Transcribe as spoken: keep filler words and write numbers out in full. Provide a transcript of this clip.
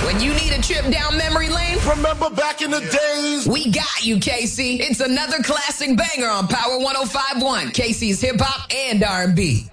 When you need a trip down memory lane, remember back in the days? We got you, K C. It's another classic banger on Power one oh five point one, K C's hip hop and R and B.